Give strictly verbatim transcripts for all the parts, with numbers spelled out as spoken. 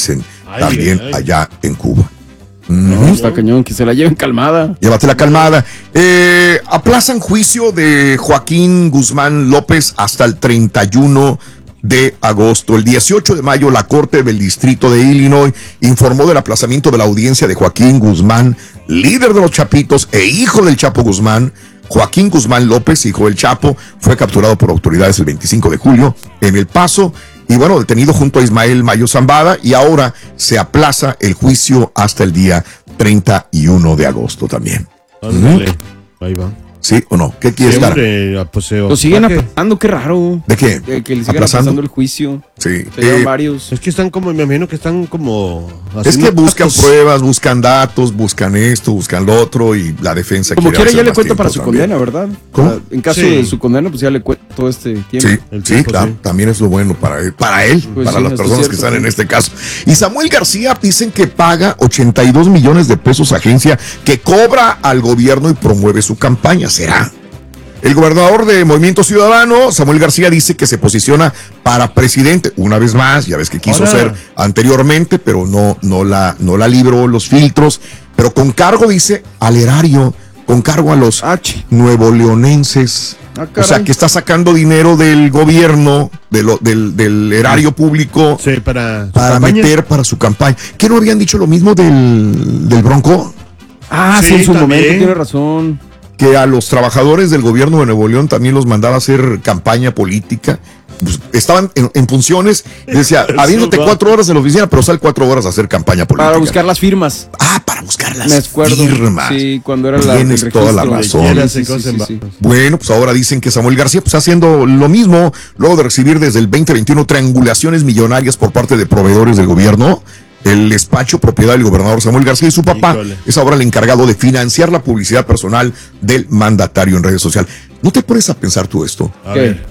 dicen Ay, también ay. allá en Cuba. No, Ujú. está cañón, que se la lleven calmada. Llévatela calmada. Eh, aplazan juicio de Joaquín Guzmán López hasta el treinta y uno de agosto. El dieciocho de mayo, la Corte del Distrito de Illinois informó del aplazamiento de la audiencia de Joaquín Guzmán, líder de los Chapitos e hijo del Chapo Guzmán. Joaquín Guzmán López, hijo del Chapo, fue capturado por autoridades el veinticinco de julio en El Paso y bueno, detenido junto a Ismael Mayo Zambada, y ahora se aplaza el juicio hasta el día treinta y uno de agosto también. Ándale. Ahí va. ¿Sí o no? ¿Qué quieres, Cara? Siempre, pues, eh, Lo siguen ¿para qué? aplazando, qué raro. ¿De qué? De que le sigan ¿Aplazando? aplazando el juicio. Sí. Se llevan Eh, varios. Es que están como, me imagino que están como... es que buscan datos. pruebas, buscan datos, buscan esto, buscan lo otro, y la defensa Como quiere quiera, ya hacer le más cuenta para su tiempo también. condena, ¿verdad? ¿Cómo? O sea, en caso Sí. de su condena, pues ya le cuenta todo este tiempo. Sí, El sí, tiempo, claro, sí. también es lo bueno para él, para él, Pues para sí, las esto es personas cierto, que están sí. en este caso. Y Samuel García dicen que paga ochenta y dos millones de pesos a agencia que cobra al gobierno y promueve su campaña. ¿Será? El gobernador de Movimiento Ciudadano, Samuel García, dice que se posiciona para presidente una vez más. Ya ves que quiso Ahora. ser anteriormente, pero no, no, la, no la libró los filtros. Pero con cargo, dice, al erario, con cargo a los Ah, chi. nuevo leonenses. Ah, O caray. sea, que está sacando dinero del gobierno, de lo, del, del erario público, Sí, para su para campaña. meter para su campaña. ¿Qué no habían dicho lo mismo del, del Bronco? Ah, sí, Sí, en su también. momento, tiene razón. Que a los trabajadores del gobierno de Nuevo León también los mandaba a hacer campaña política. Pues, estaban en, en funciones, y decía, habiéndote cuatro horas en la oficina, pero sal cuatro horas a hacer campaña política. Para buscar las firmas. Ah, para buscar las Me acuerdo. firmas. Sí, cuando era la, Tienes el toda la registro. razón. Quiera, Sí, se sí, sí, cosen sí, sí. va- Bueno, pues ahora dicen que Samuel García pues, está haciendo lo mismo, luego de recibir desde el veinte veintiuno triangulaciones millonarias por parte de proveedores del gobierno. El despacho, propiedad del gobernador Samuel García, y su papá Híjole. es ahora el encargado de financiar la publicidad personal del mandatario en redes sociales. ¿No te pones a pensar tú esto? A ¿Qué? ver.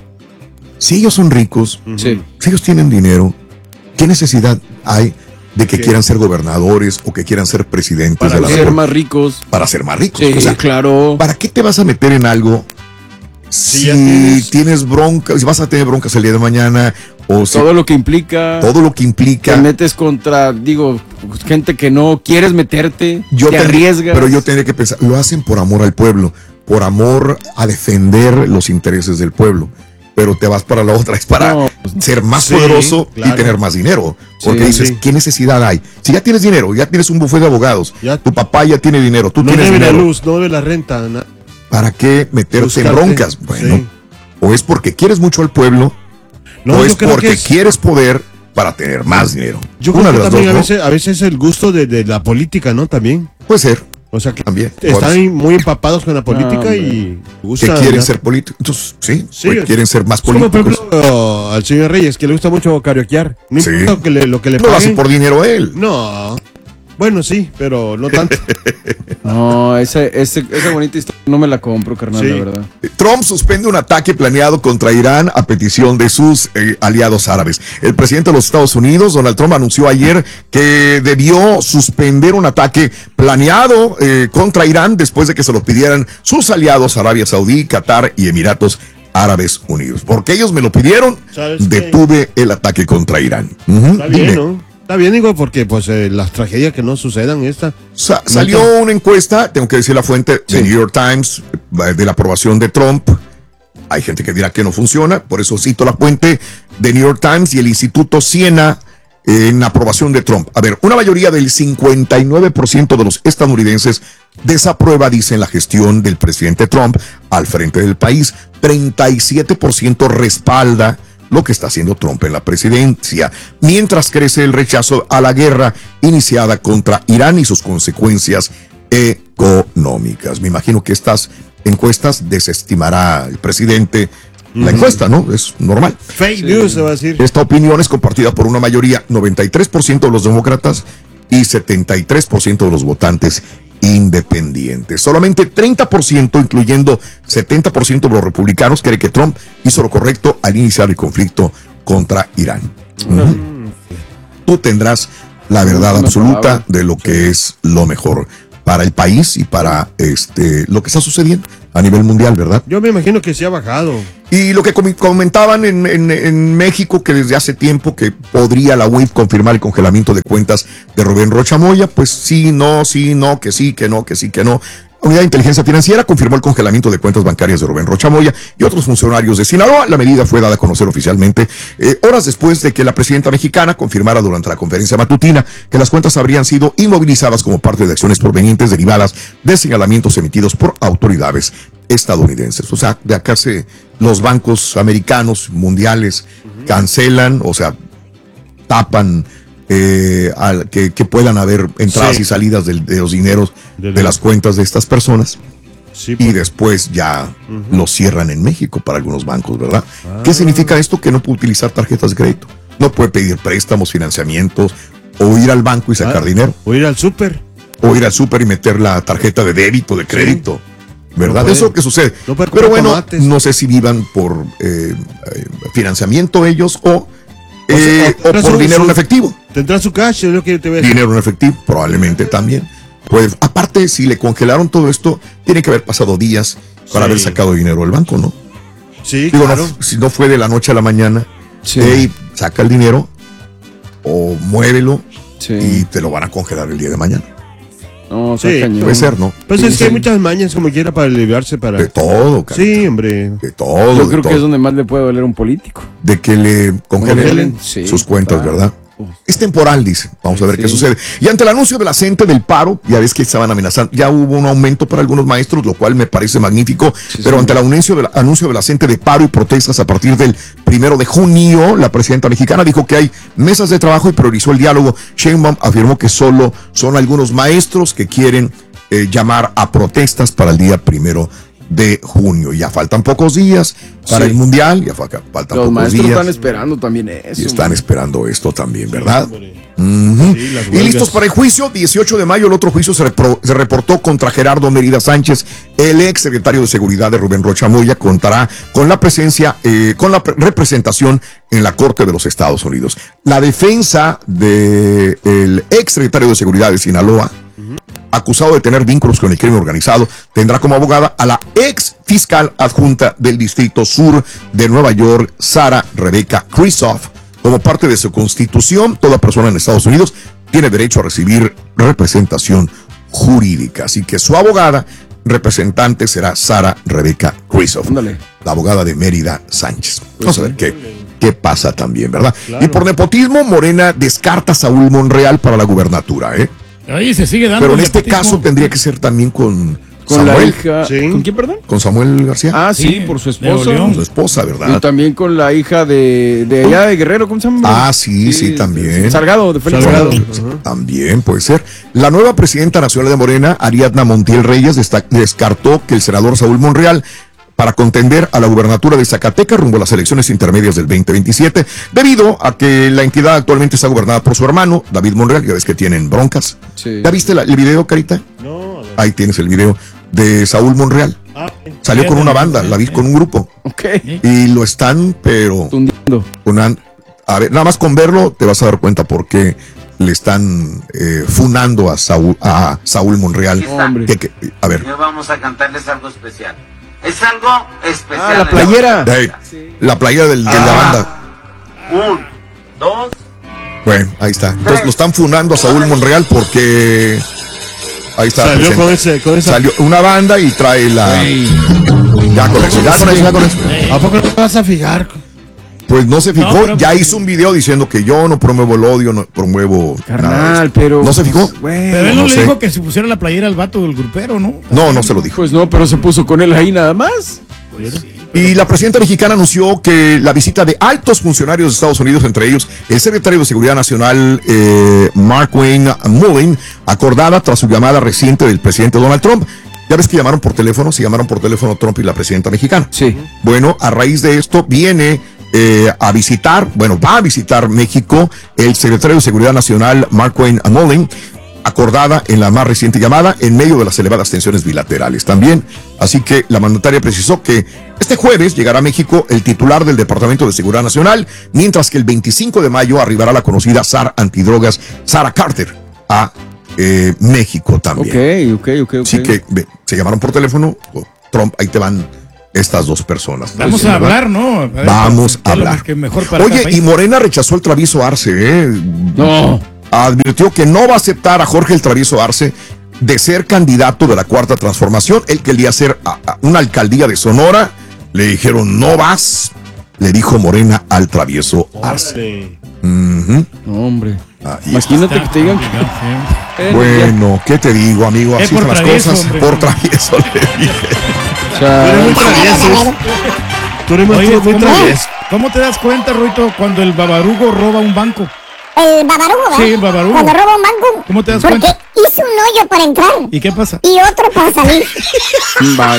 Si ellos son ricos, Sí. si ellos tienen dinero, ¿qué necesidad hay de que ¿Qué? quieran ser gobernadores o que quieran ser presidentes Para de la Ser República? más ricos. Para ser más ricos. Sí, O sea, claro. ¿para qué te vas a meter en algo si ya tienes- tienes broncas, si vas a tener broncas el día de mañana, o si Todo lo que implica. todo lo que Te implica? metes contra, digo, gente que no quieres meterte. Yo te tendría- arriesgas. Pero yo tendría que pensar, lo hacen por amor al pueblo, por amor a defender los intereses del pueblo. Pero te vas para la otra, es para No, pues, ser más sí, poderoso y claro. tener más dinero. Porque Sí, dices, sí. ¿qué necesidad hay? Si ya tienes dinero, ya tienes un bufete de abogados, Ya- tu papá ya tiene dinero, tú No tienes debe la dinero, luz, no debe la renta. na- ¿para qué meterte en buscarte. broncas? Bueno, Sí. o es porque quieres mucho al pueblo, No, o yo es creo porque que es- quieres poder para tener más dinero. Yo Una creo de que las también dos, a, ¿no? veces, a veces es el gusto de, de la política, ¿no? También. Puede ser, O sea, que también. están muy empapados con la política hombre. y Que gusta, quieren ¿no? ser políticos. Entonces, sí, Sí, pues, es- quieren ser más Es como, por políticos. ejemplo, al señor Reyes, que le gusta mucho carioquear. No Sí. importa lo que le, lo que le No lo hace paguen. por dinero él. No. Bueno, sí, pero no tanto. No, ese, ese, esa bonita historia no me la compro, carnal, Sí. la verdad. Trump suspende un ataque planeado contra Irán a petición de sus eh, aliados árabes. El presidente de los Estados Unidos, Donald Trump, anunció ayer que debió suspender un ataque planeado eh, contra Irán después de que se lo pidieran sus aliados Arabia Saudí, Qatar y Emiratos Árabes Unidos. Porque ellos me lo pidieron, ¿Sabes qué? detuve el ataque contra Irán. Ujú, Está bien, dime. ¿no? Está bien, digo, porque pues eh, las tragedias que no sucedan, esta. Sa- salió una encuesta, tengo que decir la fuente, de New York Times, eh, de la aprobación de Trump. Hay gente que dirá que no funciona, por eso cito la fuente de New York Times y el Instituto Siena eh, en aprobación de Trump. A ver, una mayoría del cincuenta y nueve por ciento de los estadounidenses desaprueba, dicen, la gestión del presidente Trump al frente del país. treinta y siete por ciento respalda lo que está haciendo Trump en la presidencia, mientras crece el rechazo a la guerra iniciada contra Irán y sus consecuencias económicas. Me imagino que estas encuestas desestimará el presidente la encuesta, ¿no? Es normal. Fake Sí. news, se va a decir. Esta opinión es compartida por una mayoría, noventa y tres por ciento de los demócratas y setenta y tres por ciento de los votantes independientes. Solamente treinta por ciento, incluyendo setenta por ciento de los republicanos, cree que Trump hizo lo correcto al iniciar el conflicto contra Irán. Ujú. Tú tendrás la verdad Una absoluta palabra. de lo que es lo mejor para el país y para este lo que está sucediendo. a nivel mundial, ¿verdad? Yo me imagino que se ha bajado. Y lo que com- comentaban en, en, en México, que desde hace tiempo que podría la U I F confirmar el congelamiento de cuentas de Rubén Rocha Moya, pues sí, no, sí, no, que sí, que no, que sí, que no. La Unidad de Inteligencia Financiera confirmó el congelamiento de cuentas bancarias de Rubén Rocha Moya y otros funcionarios de Sinaloa. La medida fue dada a conocer oficialmente eh, horas después de que la presidenta mexicana confirmara durante la conferencia matutina que las cuentas habrían sido inmovilizadas como parte de acciones provenientes derivadas de señalamientos emitidos por autoridades estadounidenses. O sea, de acá se los bancos americanos, mundiales, cancelan, o sea, tapan eh, al, que, que puedan haber entradas Sí. y salidas de, de los dineros De- de las cuentas de estas personas. Sí, Y pues, después ya lo cierran en México para algunos bancos, ¿verdad? ¿Qué significa esto? Que no puede utilizar tarjetas de crédito. No puede pedir préstamos, financiamientos, o ir al banco y sacar ah, dinero, O ir al súper. o ir al súper y meter la tarjeta de débito, de crédito. ¿Verdad? No puede. Eso es lo que sucede. No puede Pero comprar bueno, tomates. no sé si vivan por eh, eh, financiamiento ellos o, sea, eh, o- o por su- dinero su- en efectivo. Tendrá su cash, es lo que te ves. Dinero en efectivo, probablemente también. Pues aparte, si le congelaron todo esto, tiene que haber pasado días para Sí. haber sacado dinero del banco, ¿no? Sí, Digo, claro. no, si no fue de la noche a la mañana, Sí. hey, saca el dinero o muévelo Sí. y te lo van a congelar el día de mañana. No, está Sí. cañón. Puede ser, ¿no? Pues Sí, es que sí. hay muchas mañas como quiera para aliviarse para. De todo, carita. Sí, hombre. De todo. Yo de creo todo. que es donde más le puede doler a un político. De que le congelen Congelen, sí, sus cuentas, claro. ¿verdad? Uf. Es temporal, dice. Vamos a ver Sí. qué sucede. Y ante el anuncio de la CENTE del paro, ya ves que estaban amenazando, ya hubo un aumento para algunos maestros, lo cual me parece magnífico, Sí, pero sí. ante el anuncio de, la, anuncio de la CENTE de paro y protestas a partir del primero de junio, la presidenta mexicana dijo que hay mesas de trabajo y priorizó el diálogo. Sheinbaum afirmó que solo son algunos maestros que quieren eh, llamar a protestas para el día primero de junio. Ya faltan pocos días para Sí. el Mundial, ya fa- faltan Los pocos maestros días. están esperando también eso. Y están esperando esto también, ¿verdad? hombre. Ujú. Sí, las Y huelgas. listos para el juicio. dieciocho de mayo, el otro juicio se, repro- se reportó contra Gerardo Mérida Sánchez, el ex secretario de Seguridad de Rubén Rocha Moya. Contará con la presencia, eh, con la pre- representación en la Corte de los Estados Unidos. La defensa del ex secretario de Seguridad de Sinaloa, acusado de tener vínculos con el crimen organizado, tendrá como abogada a la ex fiscal adjunta del Distrito Sur de Nueva York, Sara Rebecca Kristoff. Como parte de su constitución, toda persona en Estados Unidos tiene derecho a recibir representación jurídica. Así que su abogada representante será Sara Rebecca Kristoff, Ándale. la abogada de Mérida Sánchez. Vamos a ver qué, qué pasa también, ¿verdad? Claro. Y por nepotismo, Morena descarta a Saúl Monreal para la gubernatura, ¿eh? Ahí se sigue dando. Pero en el este nepotismo. caso tendría que ser también con, Con la Samuel, hija. Sí. ¿Con quién, perdón? con Samuel García, Ah, sí, Sí, por su de esposa. León. con su esposa, Y ¿verdad? también con la hija de, de allá de Guerrero, ¿cómo se llama? Ah, sí, sí, también. Salgado, de Félix Salgado. Salgado. Ajá. También puede ser. La nueva presidenta nacional de Morena, Ariadna Montiel Reyes, desta- descartó que el senador Saúl Monreal para contender a la gubernatura de Zacatecas rumbo a las elecciones intermedias del veinte veintisiete, debido a que la entidad actualmente está gobernada por su hermano, David Monreal. Ya ves que tienen broncas. Sí. ¿Ya viste la- el video, Carita? No, a ver. Ahí tienes el video de Saúl Monreal. Ah, Salió con una banda, la vi con un grupo. Ok. Y lo están, pero Tundiendo. una- a ver, nada más con verlo te vas a dar cuenta por qué le están eh, funando a Saúl, a Saúl Monreal. Hombre. Que- que- a ver, Hoy vamos a cantarles algo especial. Es algo especial. Ah, la playera. de ahí, la playa del- de la banda. Un, dos. Bueno, ahí está. Entonces lo están funando a Saúl Monreal porque ahí está. Salió presenta- con ese, con esa. Salió una banda y trae la. Ya con eso, ya con eso, ya con eso. ¿A poco no te vas a fijar? Pues no se fijó, No, pero- ya hizo un video diciendo que yo no promuevo el odio, no promuevo nada de Carnal, esto. pero. ¿No se fijó? Bueno, Pero él no, no le sé. dijo que se pusiera la playera al vato del grupero, ¿no? No, no se lo dijo. Pues no, pero se puso con él ahí nada más. Y la presidenta mexicana anunció que la visita de altos funcionarios de Estados Unidos, entre ellos el secretario de Seguridad Nacional, eh, Mark Wayne Mullen, acordada tras su llamada reciente del presidente Donald Trump. Ya ves que llamaron por teléfono, se llamaron por teléfono Trump y la presidenta mexicana. Sí. Bueno, a raíz de esto viene eh, a visitar, bueno, va a visitar México el secretario de Seguridad Nacional, Mark Wayne Mullen, acordada en la más reciente llamada en medio de las elevadas tensiones bilaterales también. Así que la mandataria precisó que este jueves llegará a México el titular del Departamento de Seguridad Nacional, mientras que el veinticinco de mayo arribará la conocida S A R antidrogas Sarah Carter a eh, México también. Ok, ok, ok, ok. Así que ve, se llamaron por teléfono, o Trump, ahí te van estas dos personas. Vamos Pues, a ¿verdad? hablar, ¿no? A ver, Vamos ¿qué a es lo hablar. que mejor para Oye, cada país? y Morena rechazó el Travieso Arce, ¿eh? No. Advirtió que no va a aceptar a Jorge el Travieso Arce de ser candidato de la Cuarta Transformación. Él quería hacer a, a una alcaldía de Sonora. Le dijeron, no vas. Le dijo Morena al Travieso Arce. Uh-huh. No, hombre. Ahí Imagínate que te digan que... está. Bueno, ¿qué te digo, amigo? Eh, Así por son las travieso, cosas. hombre. Por travieso le dije. O sea, Tú eres muy travieso. Tú eres muy, Oye, muy ¿cómo, travieso. ¿cómo te das cuenta, Ruito, cuando el babarugo roba un banco? El babarugo, ¿verdad? Sí, el babarugo. Cuando roba un banco. ¿Cómo te das Porque cuenta? hizo un hoyo para entrar ¿Y qué pasa? y otro para salir. va-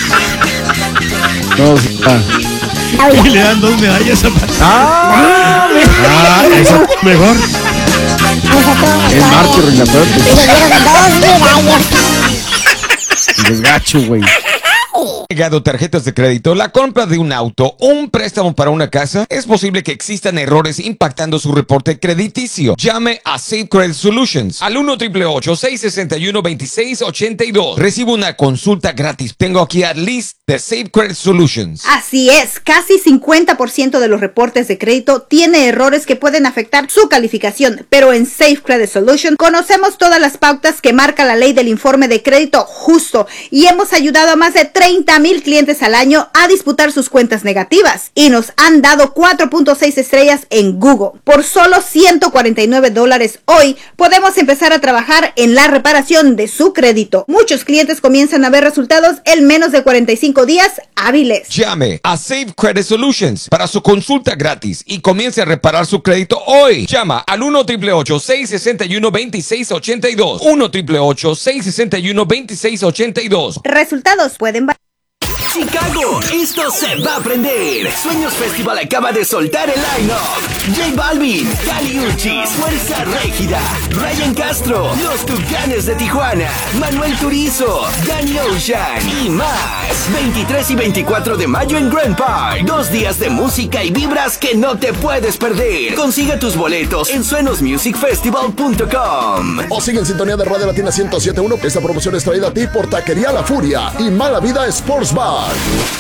No, o sea, Ah, oye, Y le dan dos medallas a Pat- Ah, eso mejor. eso estuvo es mejor, Marco, eh. Reina, acuérdate. Le dieron dos medallas. Es gacho, güey. Llegado tarjetas de crédito, la compra de un auto o un préstamo para una casa, es posible que existan errores impactando su reporte crediticio. Llame a Safe Credit Solutions al uno ocho ocho ocho, seis seis uno, dos seis ocho dos. Recibe una consulta gratis. Tengo aquí a Liz de Safe Credit Solutions. Así es, casi cincuenta por ciento de los reportes de crédito tiene errores que pueden afectar su calificación, pero en Safe Credit Solution conocemos todas las pautas que marca la ley del informe de crédito justo y hemos ayudado a más de treinta mil clientes al año a disputar sus cuentas negativas y nos han dado cuatro punto seis estrellas en Google. Por solo ciento cuarenta y nueve dólares hoy podemos empezar a trabajar en la reparación de su crédito. Muchos clientes comienzan a ver resultados en menos de cuarenta y cinco días hábiles. Llame a Safe Credit Solutions para su consulta gratis y comience a reparar su crédito hoy. Llama al uno ocho ocho ocho, seis seis uno, dos seis ocho dos. uno ocho ocho ocho, seis seis uno, dos seis ocho dos. Resultados pueden variar. Chicago, esto se va a prender. Sueños Festival acaba de soltar el line-up. J Balvin, Kali Uchis, Fuerza Régida, Ryan Castro, Los Tucanes de Tijuana, Manuel Turizo, Danny Ocean y más. veintitrés y veinticuatro de mayo en Grand Park. Dos días de música y vibras que no te puedes perder. Consigue tus boletos en suenos music festival punto com. O sigue en sintonía de Radio Latina ciento siete punto uno. Esta promoción es traída a ti por Taquería La Furia y Mala Vida Sports Bar.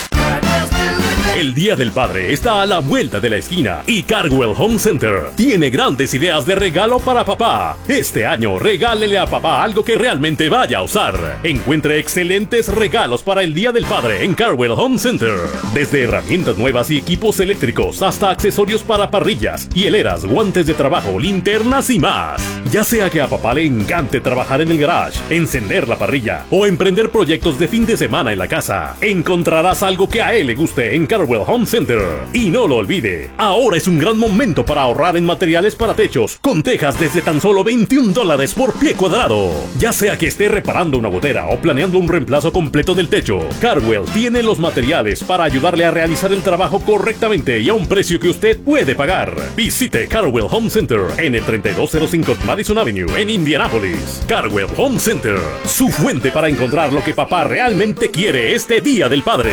El Día del Padre está a la vuelta de la esquina y Carwell Home Center tiene grandes ideas de regalo para papá. Este año regálele a papá algo que realmente vaya a usar. Encuentre excelentes regalos para el Día del Padre en Carwell Home Center. Desde herramientas nuevas y equipos eléctricos hasta accesorios para parrillas, hieleras, guantes de trabajo, linternas y más. Ya sea que a papá le encante trabajar en el garage, encender la parrilla o emprender proyectos de fin de semana en la casa, encontrarás algo que a él le guste en Carwell Home Center. Y no lo olvide, ahora es un gran momento para ahorrar en materiales para techos, con tejas desde tan solo veintiún dólares por pie cuadrado. Ya sea que esté reparando una gotera o planeando un reemplazo completo del techo, Carwell tiene los materiales para ayudarle a realizar el trabajo correctamente y a un precio que usted puede pagar. Visite Carwell Home Center en el treinta y dos cero cinco Madison Avenue en Indianapolis. Carwell Home Center, su fuente para encontrar lo que papá realmente quiere este Día del Padre.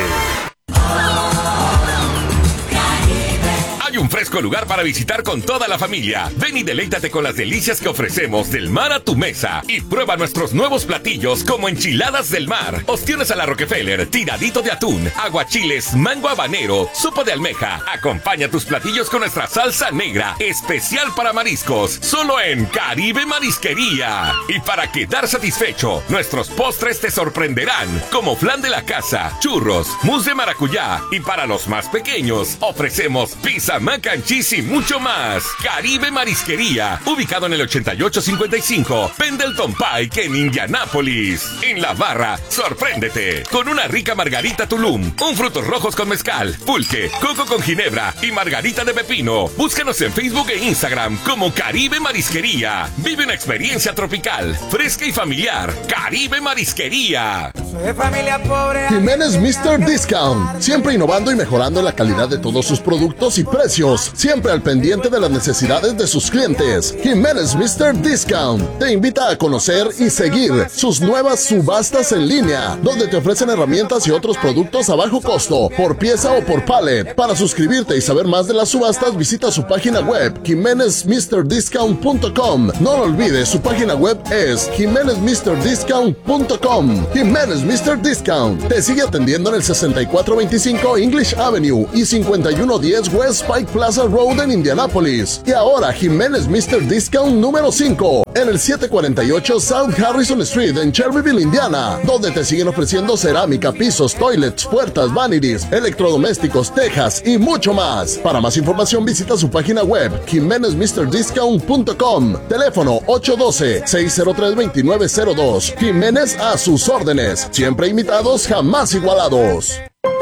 Hay un fresco lugar para visitar con toda la familia. Ven y deleítate con las delicias que ofrecemos del mar a tu mesa. Y prueba nuestros nuevos platillos como enchiladas del mar, ostiones a la Rockefeller, tiradito de atún, aguachiles, mango habanero, sopa de almeja. Acompaña tus platillos con nuestra salsa negra, especial para mariscos, solo en Caribe Marisquería. Y para quedar satisfecho, nuestros postres te sorprenderán, como flan de la casa, churros, mousse de maracuyá. Y para los más pequeños, ofrecemos pizza, mac and cheese y mucho más. Caribe Marisquería, ubicado en el ochenta y ocho cincuenta y cinco Pendleton Pike en Indianápolis. En la barra, sorpréndete con una rica margarita Tulum, un frutos rojos con mezcal, pulque, coco con ginebra y margarita de pepino. Búscanos en Facebook e Instagram como Caribe Marisquería. Vive una experiencia tropical, fresca y familiar. Caribe Marisquería. Soy de familia pobre. Jiménez mister Discount, siempre innovando y mejorando la calidad de todos sus productos y precios, siempre al pendiente de las necesidades de sus clientes. Jiménez mister Discount te invita a conocer y seguir sus nuevas subastas en línea, donde te ofrecen herramientas y otros productos a bajo costo, por pieza o por pallet. Para suscribirte y saber más de las subastas, visita su página web jiménez mister discount punto com. No lo olvides, su página web es jiménez mister discount punto com. Jiménez mister Discount. Te sigue atendiendo en el sesenta y cuatro veinticinco English Avenue y cincuenta y uno diez West Pike Plaza Road en Indianapolis. Y ahora Jiménez mister Discount número cinco en el setecientos cuarenta y ocho South Harrison Street en Cherryville, Indiana, donde te siguen ofreciendo cerámica, pisos, toilets, puertas, vanities, electrodomésticos, tejas y mucho más. Para más información visita su página web jiménez mister discount punto com. Teléfono ocho uno dos, seis cero tres, dos nueve cero dos. Jiménez a sus órdenes. Siempre imitados, jamás igualados.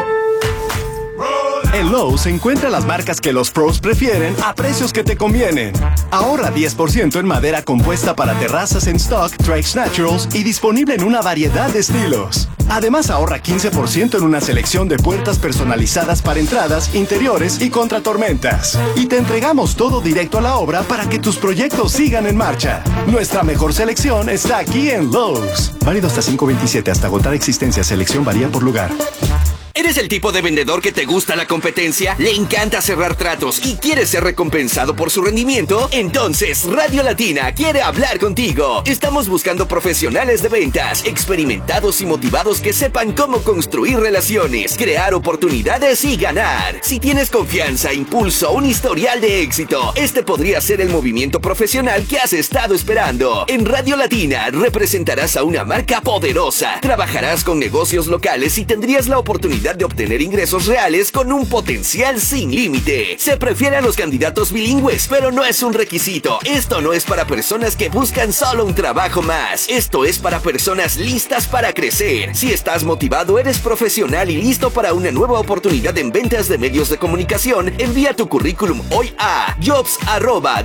En Lowe's encuentra las marcas que los pros prefieren a precios que te convienen. Ahorra diez por ciento en madera compuesta para terrazas en stock, Trex Naturals y disponible en una variedad de estilos. Además ahorra quince por ciento en una selección de puertas personalizadas para entradas, interiores y contra tormentas. Y te entregamos todo directo a la obra para que tus proyectos sigan en marcha. Nuestra mejor selección está aquí en Lowe's. Válido hasta cinco veintisiete, hasta agotar existencia. Selección varía por lugar. ¿Eres el tipo de vendedor que te gusta la competencia? ¿Le encanta cerrar tratos y quiere ser recompensado por su rendimiento? Entonces, Radio Latina quiere hablar contigo. Estamos buscando profesionales de ventas, experimentados y motivados que sepan cómo construir relaciones, crear oportunidades y ganar. Si tienes confianza, impulso, un historial de éxito, este podría ser el movimiento profesional que has estado esperando. En Radio Latina representarás a una marca poderosa, trabajarás con negocios locales y tendrías la oportunidad de obtener ingresos reales con un potencial sin límite. Se prefiere a los candidatos bilingües, pero no es un requisito. Esto no es para personas que buscan solo un trabajo más. Esto es para personas listas para crecer. Si estás motivado, eres profesional y listo para una nueva oportunidad en ventas de medios de comunicación, envía tu currículum hoy a jobs arroba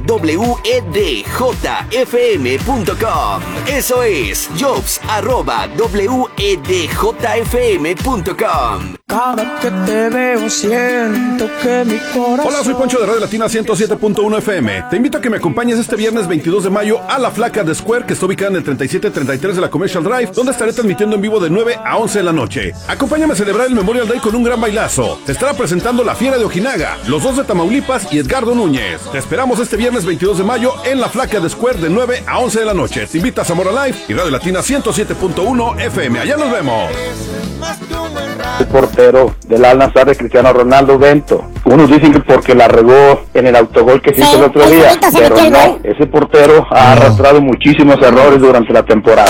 wedjfm punto com. Eso es jobs arroba wedjfm punto com. Cada que te veo siento que mi corazón... Hola, soy Poncho de Radio Latina ciento siete punto uno F M. Te invito a que me acompañes este viernes veintidós de mayo a La Flaca de Square, que está ubicada en el treinta y siete treinta y tres de la Commercial Drive, donde estaré transmitiendo en vivo de nueve a once de la noche. Acompáñame a celebrar el Memorial Day con un gran bailazo. Te estará presentando La Fiera de Ojinaga, Los Dos de Tamaulipas y Edgardo Núñez. Te esperamos este viernes veintidós de mayo en La Flaca de Square de nueve a once de la noche. Te invita a Zamora Live y Radio Latina ciento siete punto uno F M. Allá nos vemos. El portero del Al-Nassr de Cristiano Ronaldo, Bento. Unos dicen que porque la regó en el autogol que se hizo el otro día, pero no, ese portero ha arrastrado muchísimos errores durante la temporada.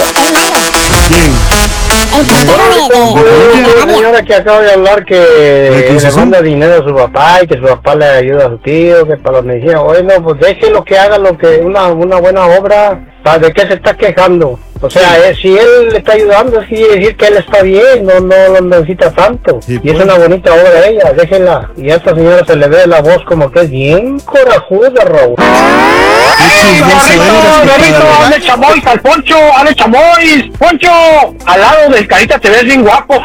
La señora que acaba de hablar que le manda dinero a su papá y que su papá le ayuda a su tío, que para los medicinas. Bueno, pues déjelo que haga lo que una, una buena obra. ¿De qué se está quejando? O sea, eh, si él le está ayudando, es quiere decir que él está bien, no, no lo necesita tanto. Sí, y pues. Es una bonita obra ella, déjenla. Y a esta señora se le ve la voz como que es bien corajuda, Raúl. ¡Ale chamois al Poncho! ¡Ale chamois! ¡Poncho! Al lado del Carita te ves bien guapo.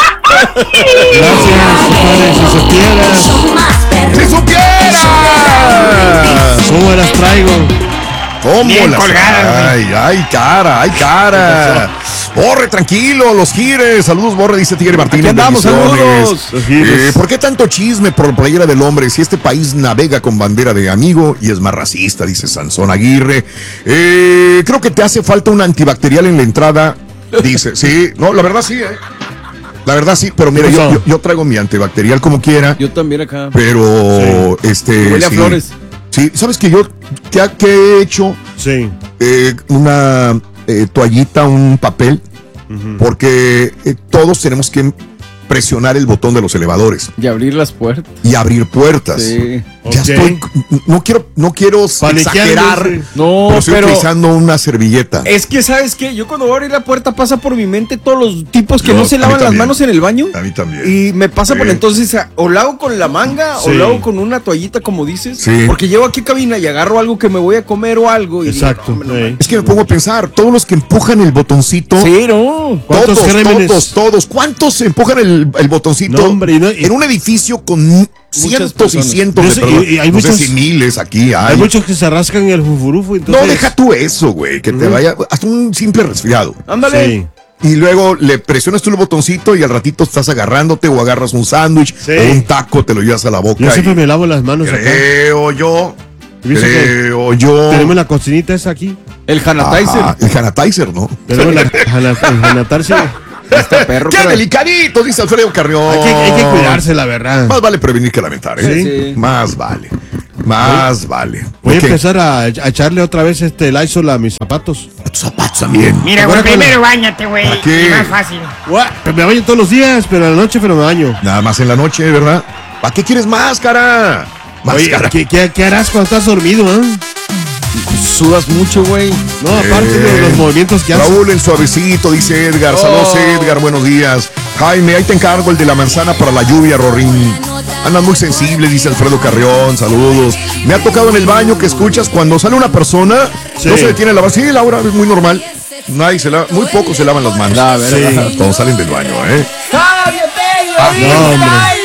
Gracias, si supieras. ¡Si supieras! ¿Cómo las traigo? ¿Cómo Bien las colgada, ay, ay, cara, ay, cara. Borre, tranquilo, los Gires. Saludos, Borre, dice Tigre Martínez. Aquí andamos, saludos. Eh, ¿Por qué tanto chisme por la playera del hombre si este país navega con bandera de amigo y es más racista? Dice Sansón Aguirre. Eh, creo que te hace falta un antibacterial en la entrada. Dice, sí, no, la verdad sí, eh. La verdad sí, pero mira, yo, yo, yo traigo mi antibacterial como quiera. Yo también acá. Pero, sí. este. Huele a sí. flores. Sí, ¿sabes que yo qué, qué he hecho? Sí. Eh, una eh, toallita, un papel, uh-huh. porque eh, todos tenemos que presionar el botón de los elevadores. Y abrir las puertas. Y abrir puertas. Sí. Ya okay. estoy, no quiero, no quiero exagerar, no, pero estoy pero utilizando una servilleta. Es que, ¿sabes qué? Yo cuando voy a abrir la puerta pasa por mi mente todos los tipos que Yo, no se lavan las manos en el baño. A mí también. Y me pasa sí. por entonces, o lo hago con la manga, sí. o lo hago con una toallita, como dices. Sí. Porque llego aquí a cabina y agarro algo que me voy a comer o algo. Y Exacto. Digo, no, no, sí. Es que me pongo a pensar, todos los que empujan el botoncito. Sí, no. Todos, todos, todos. ¿Cuántos empujan el, el botoncito? No, hombre, y no, y... en un edificio con cientos y cientos de personas. Y, y hay no muchos, sé si miles aquí hay. Hay muchos que se rascan el fufurufo. Entonces... No, deja tú eso, güey, que uh-huh. te vaya hasta un simple resfriado. Ándale. Sí. Y luego le presionas tú el botoncito y al ratito estás agarrándote o agarras un sándwich sí. o un taco, te lo llevas a la boca. Yo siempre me lavo las manos creo acá. yo. Creo yo. Tenemos la cocinita esa aquí. El Hanatizer. Ah, el Hanatizer, ¿no? Tenemos la, el Hanatizer. Está perro. ¡Qué delicadito! Dice Alfredo Carrión. Hay que, hay que cuidarse, la verdad. Más vale prevenir que lamentar, ¿eh? Sí, sí. Más vale. Más vale. Voy a ¿Qué? empezar a, a echarle otra vez este Lysol a mis zapatos. A tus zapatos también. Mira, güey, primero bañate, güey. ¿Para qué? Más fácil. Me baño todos los días, pero en la noche pero me baño. Nada más en la noche, ¿verdad? ¿Para qué quieres máscara? Máscara. Oye, ¿qué, qué, qué harás cuando estás dormido, eh? Sudas mucho, güey. No, aparte Eh, de los movimientos que haces. Raúl, el suavecito, dice Edgar. Oh. Saludos, Edgar, buenos días. Jaime, ahí te encargo el de la manzana para la lluvia, Rorín. Andas muy sensible, dice Alfredo Carrión. Saludos. Me ha tocado en el baño que escuchas cuando sale una persona, Sí. no se detiene a lavar. Sí, Laura, es muy normal. Nadie se lava, muy pocos se lavan las manos. La verdad. Sí, cuando salen del baño, ¿eh? No, hombre.